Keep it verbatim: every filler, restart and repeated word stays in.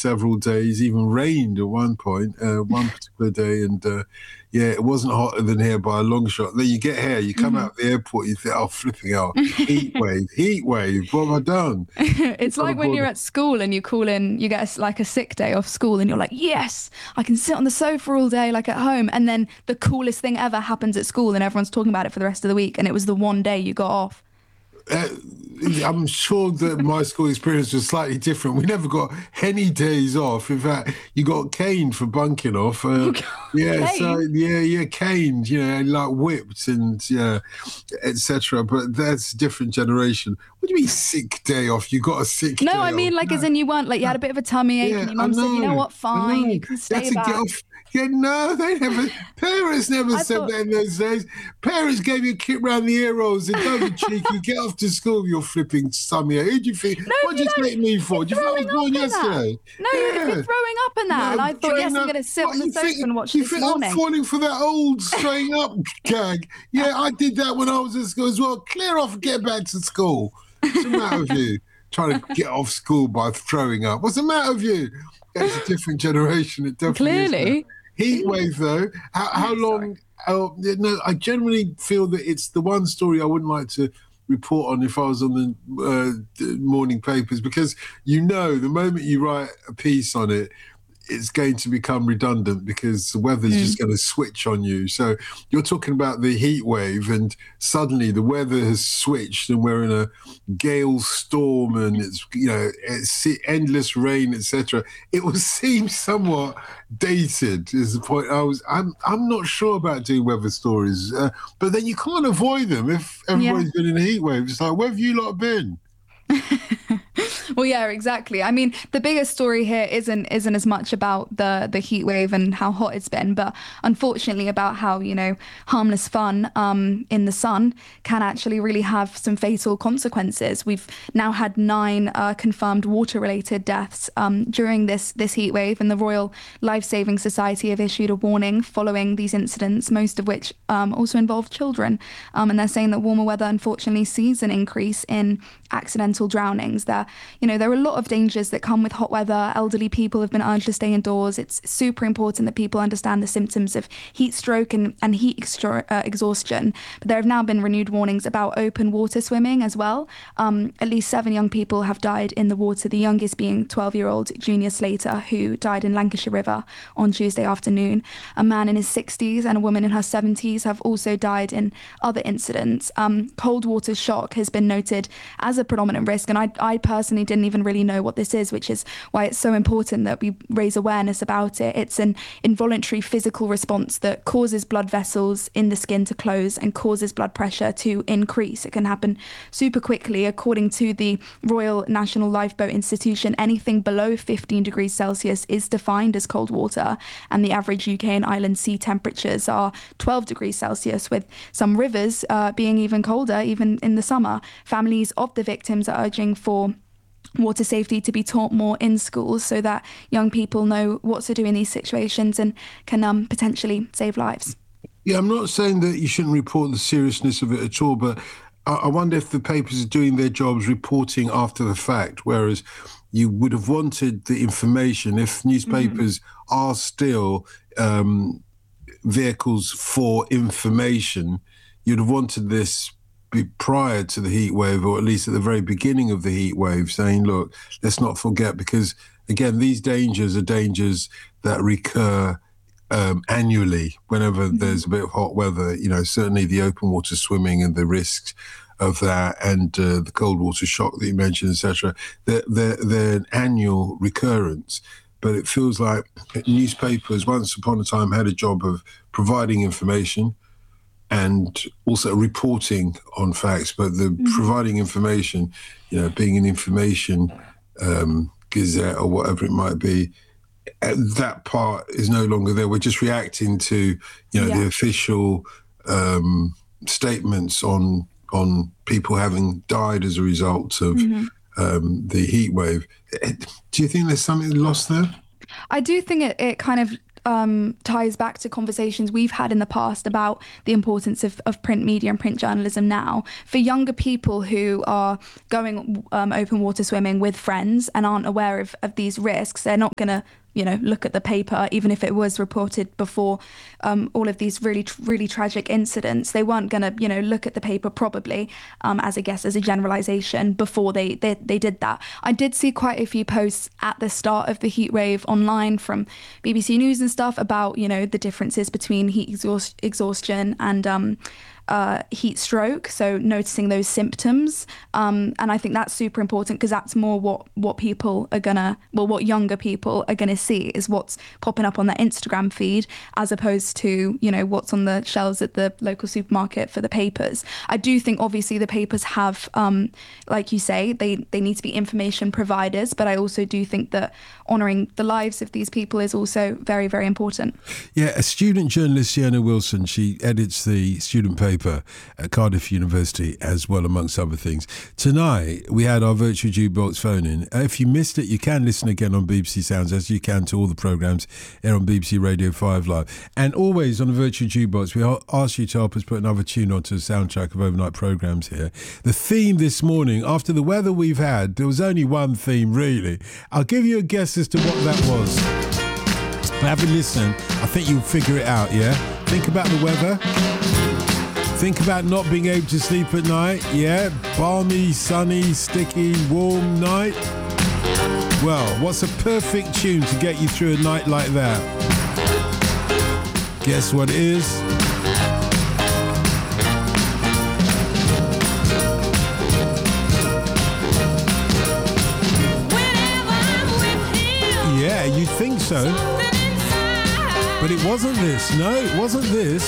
several days, even rained at one point, uh, one particular day. And uh, yeah, it wasn't hotter than here by a long shot. Then you get here, you come Mm-hmm. out of the airport, you think, oh, flipping out. Heat wave, heat wave, what have I done? It's like when you're at school and you call in, you get a, like a sick day off school and you're like, yes, I can sit on the sofa all day like at home. And then the coolest thing ever happens at school and everyone's talking about it for the rest of the week. And it was the one day you got off. Uh, I'm sure that my school experience was slightly different. We never got any days off. In fact, you got caned for bunking off. Uh, yeah, so Cane? yeah, yeah, caned. You know, like whipped and yeah, et cetera. But that's a different generation. What do you mean sick day off? You got a sick No, day I off? mean, like, as No. in you weren't like, you had a bit of a tummy ache Yeah, and your I mum said, you know know. what, I fine, know. you can You have stay to get back. off. Yeah, no, they never. Parents never I said thought, that in those days. Parents gave you a kick round the ear rolls and don't be cheeky. Get off to school with your flipping tummy. Who do you think? no, What if do you you don't, take me if you're for? Do you think I was throwing born up in that. yesterday? No, you, if you're Yeah. throwing up in that. And No, I thought, yes, throwing I'm up. going to sit What on the you sofa think? and watch You This think I'm Morning. falling for that old throwing up gag? Yeah, I did that when I was at school as well. Clear off and get back to school. What's the matter with you? Trying to get off school by throwing up. What's the matter with you? It's a different generation. It definitely is now. Clearly. Heat wave, though. How, how Sorry. long? Oh, yeah, no, I generally feel that it's the one story I wouldn't like to report on if I was on the uh, the morning papers, because you know the moment you write a piece on it, it's going to become redundant because the weather's Mm. just going to switch on you. So you're talking about the heat wave, and suddenly the weather has switched, and we're in a gale storm, and it's you know it's endless rain, et cetera. It will seem somewhat dated. Is the point? I was. I'm. I'm not sure about doing weather stories, uh, but then you can't avoid them if Yeah. everybody's been in a heat wave. It's like, where have you lot been? Well, yeah, exactly. I mean, the biggest story here isn't isn't as much about the the heat wave and how hot it's been, but unfortunately about how, you know, harmless fun um, in the sun can actually really have some fatal consequences. We've now had nine uh, confirmed water-related deaths um, during this this heat wave, and the Royal Life Saving Society have issued a warning following these incidents, most of which um, also involve children. Um, and they're saying that warmer weather unfortunately sees an increase in accidental drownings. There, you know, there are a lot of dangers that come with hot weather. Elderly people have been urged to stay indoors. It's super important that people understand the symptoms of heat stroke and, and heat extra, uh, exhaustion. But there have now been renewed warnings about open water swimming as well. Um, at least seven young people have died in the water, the youngest being twelve-year-old Junior Slater, who died in Lancashire River on Tuesday afternoon. A man in his sixties and a woman in her seventies have also died in other incidents. Um, cold water shock has been noted as a predominant risk, and I, I personally didn't even really know what this is, which is why it's so important that we raise awareness about it. It's an involuntary physical response that causes blood vessels in the skin to close and causes blood pressure to increase. It can happen super quickly. According to the Royal National Lifeboat Institution, anything below fifteen degrees Celsius is defined as cold water, and the average U K and Ireland sea temperatures are twelve degrees Celsius, with some rivers uh, being even colder, even in the summer. Families of the victims are urging for water safety to be taught more in schools so that young people know what to do in these situations and can um, potentially save lives. Yeah, I'm not saying that you shouldn't report the seriousness of it at all, but I, I wonder if the papers are doing their jobs reporting after the fact, whereas you would have wanted the information if newspapers mm-hmm. are still um, vehicles for information. You'd have wanted this be prior to the heat wave, or at least at the very beginning of the heat wave, saying, look, let's not forget, because again, these dangers are dangers that recur um, annually whenever mm-hmm. there's a bit of hot weather. You know, certainly the open water swimming and the risks of that, and uh, the cold water shock that you mentioned, et cetera, they're, they're, they're an annual recurrence. But it feels like newspapers once upon a time had a job of providing information and also reporting on facts, but the mm-hmm. providing information, you know, being an information um, gazette or whatever it might be, that part is no longer there. We're just reacting to, you know, yeah. the official um, statements on on people having died as a result of mm-hmm. um, the heat wave. Do you think there's something lost there? I do think it, it kind of um, ties back to conversations we've had in the past about the importance of, of print media and print journalism now. For younger people who are going um, open water swimming with friends and aren't aware of, of these risks, they're not going to you know, look at the paper, even if it was reported before um, all of these really, really tragic incidents. They weren't going to, you know, look at the paper probably, um, as I guess, as a generalization before they, they, they did that. I did see quite a few posts at the start of the heat wave online from B B C News and stuff about, you know, the differences between heat exhaust- exhaustion and um, uh, heat stroke. So noticing those symptoms. Um, and I think that's super important because that's more what, what people are going to, well, what younger people are going to see is what's popping up on their Instagram feed as opposed to, you know, what's on the shelves at the local supermarket for the papers. I do think obviously the papers have, um, like you say, they, they need to be information providers, but I also do think that honouring the lives of these people is also very, very important. Yeah, a student journalist, Sienna Wilson, she edits the student paper at Cardiff University as well, amongst other things. Tonight, we had our virtual jukebox phone in. If you missed it, you can listen again on B B C Sounds, as you can to all the programmes here on B B C Radio five Live. And always on the virtual jukebox, we ask you to help us put another tune onto the soundtrack of overnight programmes here. The theme this morning, after the weather we've had, there was only one theme, really. I'll give you a guess as to what that was. Have a listen. I think you'll figure it out, yeah? Think about the weather. Think about not being able to sleep at night, yeah? Balmy, sunny, sticky, warm night. Well, what's a perfect tune to get you through a night like that? Guess what it is? Yeah, you'd think so. But it wasn't this. No, it wasn't this.